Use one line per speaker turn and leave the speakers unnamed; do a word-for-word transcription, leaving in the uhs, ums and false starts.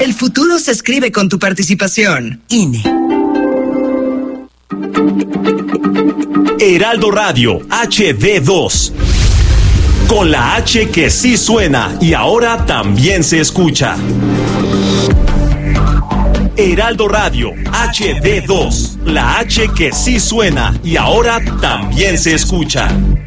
El futuro se escribe con tu participación. I N E.
Heraldo Radio, H D dos. Con la H que sí suena y ahora también se escucha. Heraldo Radio, H D dos. La H que sí suena y ahora también se escucha.